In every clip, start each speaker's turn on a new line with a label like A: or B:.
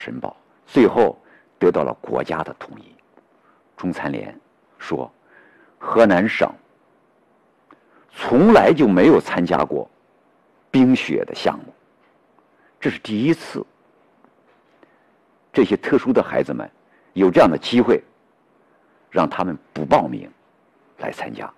A: 申报，最后得到了国家的同意。中残联说，河南省从来就没有参加过冰雪的项目，这是第一次。这些特殊的孩子们有这样的机会，让他们不报名来参加。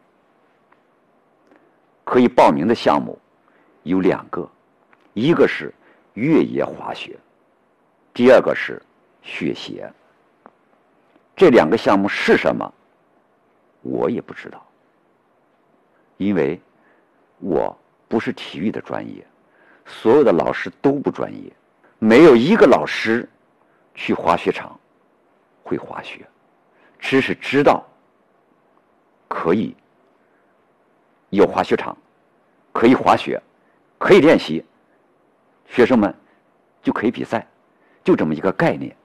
A: 可以报名的项目有2个，一个是越野滑雪，第二个是雪鞋。这2个项目是什么，我也不知道，因为我不是体育的专业，所有的老师都不专业，没有一个老师去滑雪场会滑雪，只是知道可以有滑雪场，可以滑雪，可以练习，学生们就可以比赛，就这么一个概念。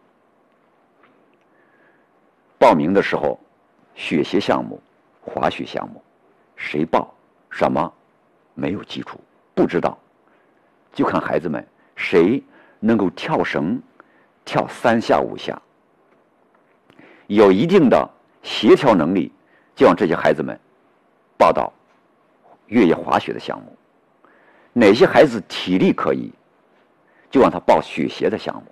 A: 报名的时候，雪鞋项目、滑雪项目，谁报什么没有基础，不知道，就看孩子们谁能够跳绳跳3下5下，有一定的协调能力，就让这些孩子们报到越野滑雪的项目。哪些孩子体力可以，就让他报雪鞋的项目。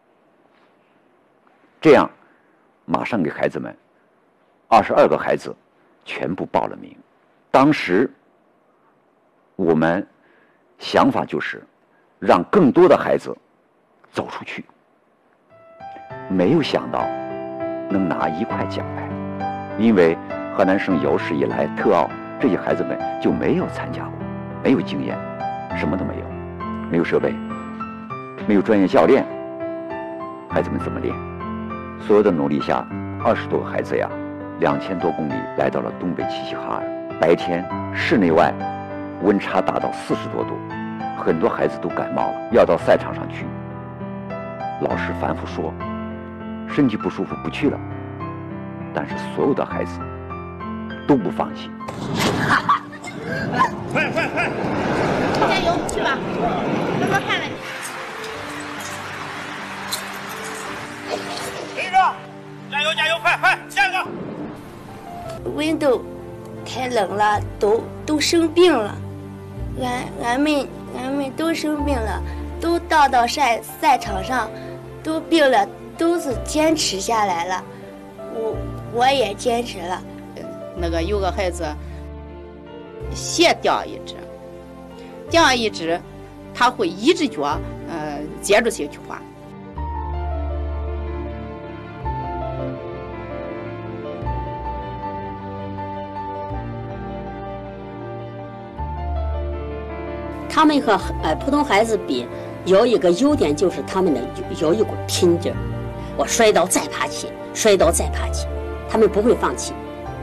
A: 这样马上给孩子们22个孩子全部报了名。当时我们想法就是让更多的孩子走出去，没有想到能拿1块奖牌，因为河南省有史以来特奥这些孩子们就没有参加过，没有经验，什么都没有，没有设备，没有专业教练，孩子们怎么练？所有的努力下，20多个孩子呀，2000多公里来到了东北齐齐哈尔。白天室内外温差达到40多度，很多孩子都感冒了，要到赛场上去。老师反复说，身体不舒服不去了，但是所有的孩子都不放弃。
B: 快，加油，去吧！多多看了你。
C: 队长，加油，快，下一个！
D: 温度太冷了，都生病了，俺们都生病了，都到赛场上，都病了，都是坚持下来了，我也坚持了。
B: 那个有个孩子鞋掉一只，他会一只脚接住鞋去滑。
E: 他们和普通孩子比，有一个优点就是他们的有一股拼劲儿。我摔倒再爬起，他们不会放弃。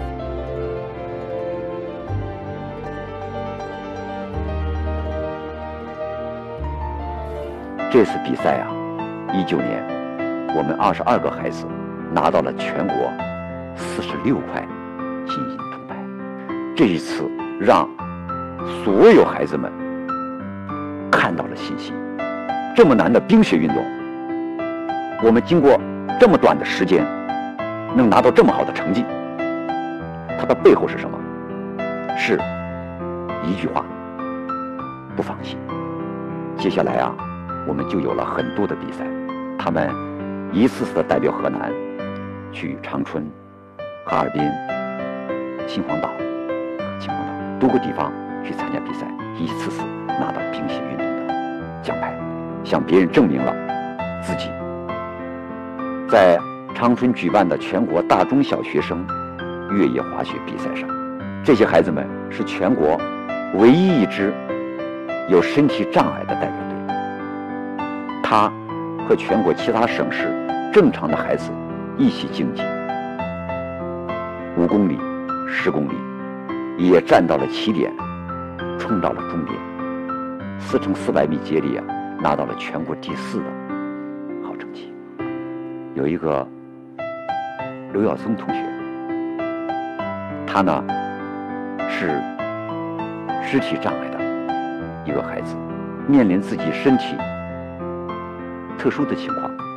A: 这次比赛啊，19年，我们22个孩子拿到了全国46块金银铜牌。这一次让所有孩子们看到了信心。这么难的冰雪运动，我们经过这么短的时间能拿到这么好的成绩，它的背后是什么？是一句话：不放弃。接下来啊，我们就有了很多的比赛，他们一次次的代表河南去长春、哈尔滨、秦皇岛多个地方去参加比赛，一次次拿到冰雪运动的奖牌，向别人证明了自己。在长春举办的全国大中小学生越野滑雪比赛上，这些孩子们是全国唯一一支有身体障碍的代表队。他和全国其他省市正常的孩子一起竞技，5公里、10公里，也站到了起点，冲到了终点。4×400米接力啊，拿到了全国第4的好成绩。有一个刘耀松同学，他呢是肢体障碍的一个孩子，面临自己身体特殊的情况，